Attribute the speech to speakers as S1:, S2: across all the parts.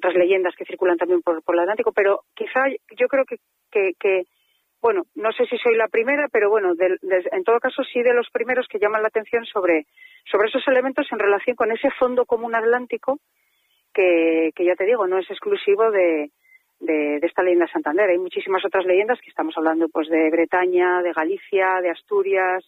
S1: otras leyendas que circulan también por el Atlántico, pero quizá yo creo que bueno, no sé si soy la primera, pero bueno, en todo caso sí de los primeros que llaman la atención sobre esos elementos en relación con ese fondo común atlántico que ya te digo, no es exclusivo de esta leyenda de Santander. Hay muchísimas otras leyendas que estamos hablando pues de Bretaña, de Galicia, de Asturias,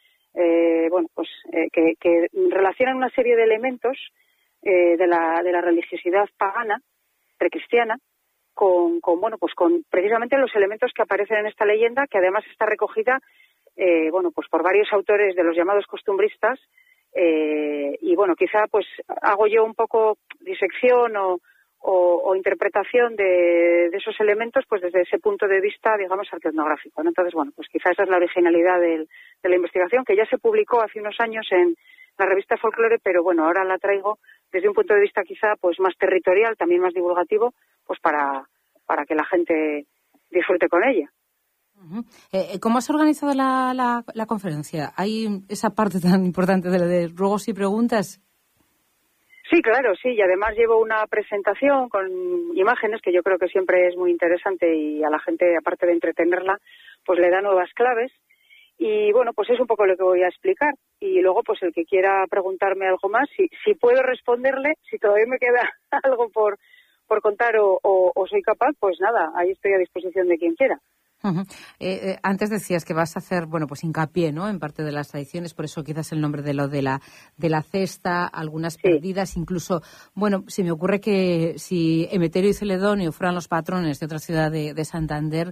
S1: que relacionan una serie de elementos de la religiosidad pagana, precristiana, con precisamente los elementos que aparecen en esta leyenda, que además está recogida por varios autores de los llamados costumbristas, y bueno, quizá pues hago yo un poco disección o interpretación de esos elementos pues desde ese punto de vista, digamos, arqueoetnográfico, ¿no? Entonces, bueno, pues quizá esa es la originalidad de la investigación, que ya se publicó hace unos años en la revista Folklore, pero bueno, ahora la traigo desde un punto de vista quizá pues más territorial, también más divulgativo, pues para que la gente disfrute con ella.
S2: Uh-huh. ¿Cómo has organizado la conferencia? ¿Hay esa parte tan importante de ruegos y preguntas?
S1: Sí, claro, sí, y además llevo una presentación con imágenes que yo creo que siempre es muy interesante y a la gente, aparte de entretenerla, pues le da nuevas claves. Y bueno, pues es un poco lo que voy a explicar. Y luego, pues el que quiera preguntarme algo más, si puedo responderle, si todavía me queda algo por contar o soy capaz, pues nada, ahí estoy a disposición de quien quiera.
S2: Uh-huh. Antes decías que vas a hacer, pues hincapié, ¿no?, en parte de las tradiciones, por eso quizás el nombre de la cesta, algunas perdidas, incluso, se me ocurre que si Emeterio y Celedonio fueran los patrones de otra ciudad de Santander,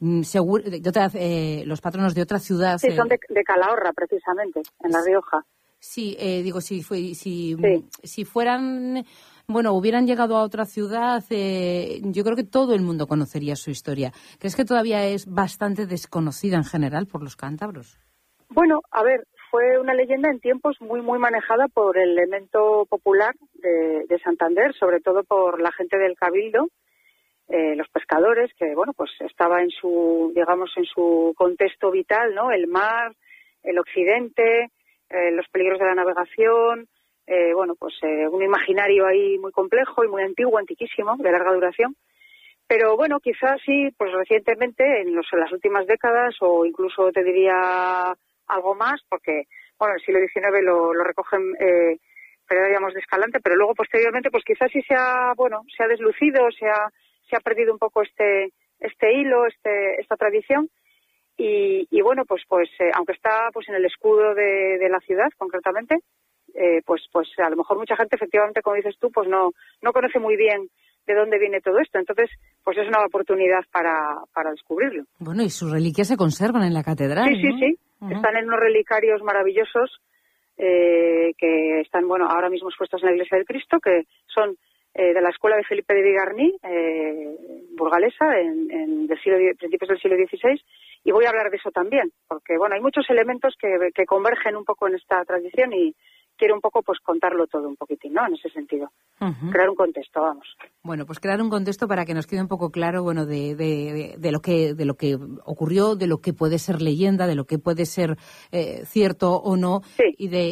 S2: los patronos de otra ciudad...
S1: Sí, son de Calahorra, precisamente, en La Rioja.
S2: Sí, si fueran... hubieran llegado a otra ciudad, yo creo que todo el mundo conocería su historia. ¿Crees que todavía es bastante desconocida en general por los cántabros?
S1: Bueno, a ver, fue una leyenda en tiempos muy, muy manejada por el elemento popular de Santander, sobre todo por la gente del Cabildo, los pescadores, que, pues estaba en su contexto vital, ¿no? El mar, el occidente, los peligros de la navegación... un imaginario ahí muy complejo y muy antiguo, antiquísimo, de larga duración. Pero bueno, quizás sí, pues recientemente, en las últimas décadas, o incluso te diría algo más, porque, el siglo XIX lo recogen digamos de Escalante, pero luego posteriormente, pues quizás sí se ha deslucido, se ha perdido un poco este hilo, esta tradición. Y aunque está pues en el escudo de la ciudad, concretamente, pues a lo mejor mucha gente, efectivamente, como dices tú, pues no conoce muy bien de dónde viene todo esto. Entonces, pues es una oportunidad para descubrirlo.
S2: Bueno, y sus reliquias se conservan en la catedral,
S1: Sí,
S2: ¿no?
S1: Sí. Uh-huh. Están en unos relicarios maravillosos que están, ahora mismo expuestos en la Iglesia del Cristo, que son de la escuela de Felipe de Bigarny, burgalesa, principios del siglo XVI, y voy a hablar de eso también, porque, hay muchos elementos que convergen un poco en esta tradición y quiero un poco pues contarlo todo un poquitín, ¿no? En ese sentido. Uh-huh. Crear un contexto, vamos.
S2: Bueno, pues crear un contexto para que nos quede un poco claro, de lo que ocurrió, de lo que puede ser leyenda, de lo que puede ser cierto o no,
S1: sí.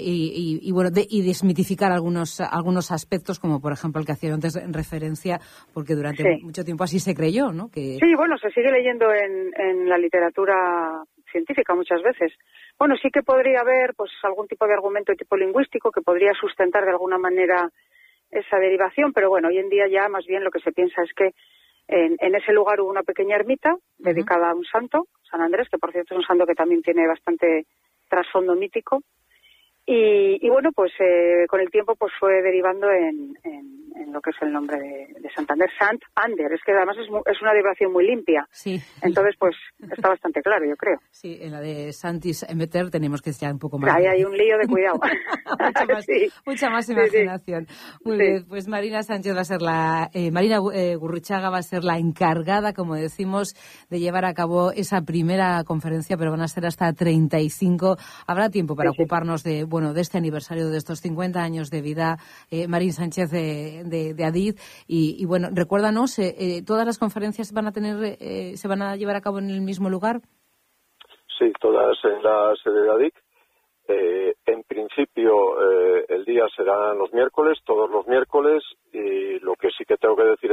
S2: y desmitificar algunos aspectos, como por ejemplo el que hacía antes referencia, porque durante mucho tiempo así se creyó, ¿no? Sí,
S1: se sigue leyendo en la literatura científica muchas veces. Sí que podría haber pues algún tipo de argumento de tipo lingüístico que podría sustentar de alguna manera esa derivación, pero hoy en día ya más bien lo que se piensa es que en ese lugar hubo una pequeña ermita dedicada a un santo, San Andrés, que por cierto es un santo que también tiene bastante trasfondo mítico, y con el tiempo pues fue derivando en lo que es el nombre de Santander, Sant Ander, es que además es una derivación muy limpia.
S2: Sí.
S1: Entonces pues está bastante claro, yo creo.
S2: Sí, en la de Santis Emeter tenemos que estar un poco más.
S1: Ahí hay un lío de cuidado.
S2: mucha más imaginación. Muy bien, pues Marina Sánchez va a ser Marina Gurruchaga va a ser la encargada, como decimos, de llevar a cabo esa primera conferencia, pero van a ser hasta 35. Habrá tiempo para ocuparnos de este aniversario de estos 50 años de vida, Marín Sánchez de Adid, y recuérdanos, ¿todas las conferencias se van a llevar a cabo en el mismo lugar?
S3: Sí, todas en la sede de ADIC. En principio, el día serán los miércoles, todos los miércoles, y lo que sí que tengo que decir